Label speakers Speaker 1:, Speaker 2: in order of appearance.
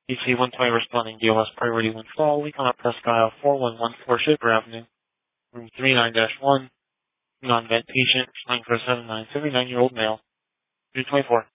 Speaker 1: DC-120 responding DOS priority when fall. We cannot Presque Isle 4114 Shipper Avenue, room 39-1, non-vent patient, 947 979-year-old male, 324.